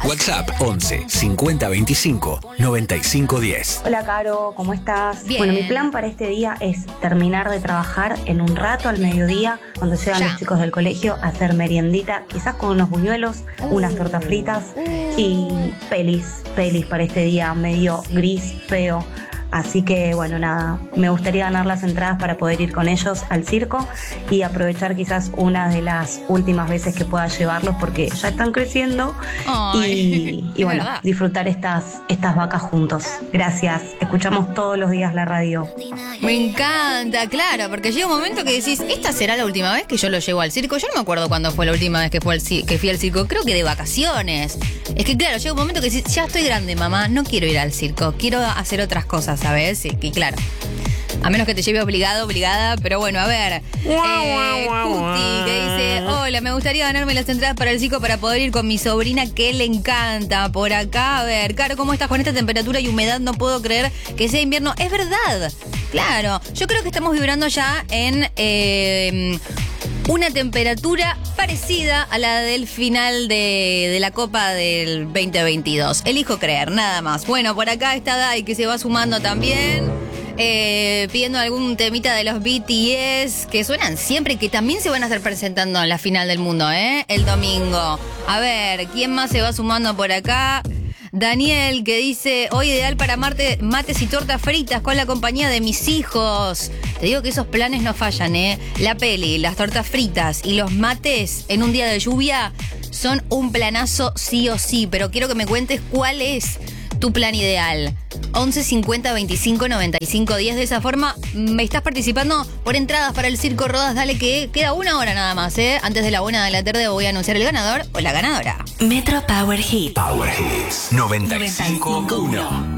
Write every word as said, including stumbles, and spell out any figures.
WhatsApp once cincuenta veinticinco noventa y cinco diez. Hola Caro, ¿cómo estás? Bien. Bueno, mi plan para este día es terminar de trabajar en un rato al mediodía, cuando llegan Ya. los chicos del colegio, a hacer meriendita, quizás con unos buñuelos, unas tortas fritas y pelis, pelis para este día medio gris, feo. Así que bueno, nada, me gustaría ganar las entradas para poder ir con ellos al circo y aprovechar quizás una de las últimas veces que pueda llevarlos porque ya están creciendo. Ay, y, y es bueno, verdad. disfrutar estas, estas vacas juntos. Gracias, escuchamos todos los días la radio. Me encanta, claro, porque llega un momento que decís, ¿esta será la última vez que yo lo llevo al circo? Yo no me acuerdo cuándo fue la última vez que, fue al ci- que fui al circo, creo que de vacaciones. Es que claro, llega un momento que decís, ya estoy grande, mamá, no quiero ir al circo, quiero hacer otras cosas, ¿sabes? Y, y claro, a menos que te lleve obligado, obligada, pero bueno, a ver. Eh, Cuti, que dice, hola, me gustaría ganarme las entradas para el circo para poder ir con mi sobrina que le encanta. Por acá, a ver, Caro, ¿cómo estás con esta temperatura y humedad? No puedo creer que sea invierno. Es verdad, claro. Yo creo que estamos vibrando ya en eh, una temperatura parecida a la del final de, de la Copa del veinte veintidós. Elijo creer, nada más. Bueno, por acá está Dai, que se va sumando también. Eh, pidiendo algún temita de los B T S que suenan siempre y que también se van a estar presentando en la final del mundo, ¿eh? El domingo. A ver, ¿quién más se va sumando por acá? Daniel, que dice, hoy ideal para marte, mates y tortas fritas con la compañía de mis hijos. Te digo que esos planes no fallan, ¿eh? La peli, las tortas fritas y los mates en un día de lluvia son un planazo sí o sí, pero quiero que me cuentes cuál es tu plan ideal. once cincuenta veinticinco noventa y cinco diez. De esa forma me estás participando por entradas para el Circo Rodas. Dale, que queda una hora nada más, ¿eh? Antes de la una de la tarde voy a anunciar el ganador o la ganadora. Metro Power Hit. Power Hits noventa y cinco punto uno.